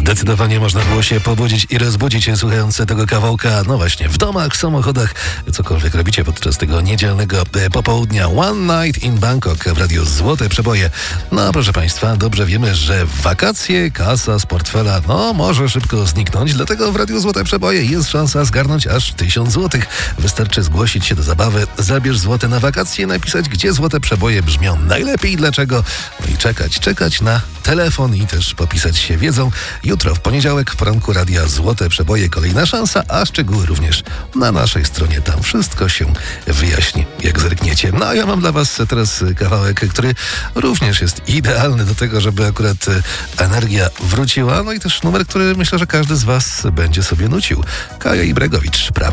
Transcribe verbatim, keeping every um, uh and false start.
Zdecydowanie można było się pobudzić i rozbudzić słuchając tego kawałka, no właśnie, w domach, samochodach, cokolwiek robicie podczas tego niedzielnego popołudnia. One Night in Bangkok w radiu Złote Przeboje. No proszę Państwa, dobrze wiemy, że w wakacje kasa z portfela, no może szybko zniknąć, dlatego w radiu Złote Przeboje jest szansa zgarnąć aż tysiąc złotych. Wystarczy zgłosić się do zabawy, zabierz złote na wakacje, napisać, gdzie Złote Przeboje brzmią najlepiej i dlaczego, no i czekać, czekać na telefon i też popisać się wiedzą. Jutro w poniedziałek w poranku radia Złote Przeboje kolejna szansa, a szczegóły również na naszej stronie. Tam wszystko się wyjaśni, jak zerkniecie. No a ja mam dla Was teraz kawałek, który również jest idealny do tego, żeby akurat energia wróciła. No i też numer, który myślę, że każdy z Was będzie sobie nucił. Kaja Ibregowicz, prawda?